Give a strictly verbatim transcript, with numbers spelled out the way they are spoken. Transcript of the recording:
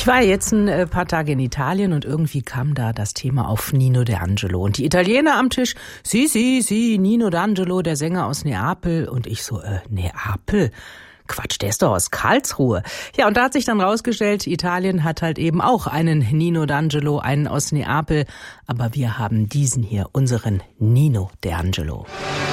Ich war jetzt ein paar Tage in Italien und irgendwie kam da das Thema auf Nino D'Angelo. Und die Italiener am Tisch, si, si, si, Nino D'Angelo, der Sänger aus Neapel. Und ich so, äh, Neapel? Quatsch, der ist doch aus Karlsruhe. Ja, und da hat sich dann rausgestellt, Italien hat halt eben auch einen Nino D'Angelo, einen aus Neapel. Aber wir haben diesen hier, unseren Nino D'Angelo.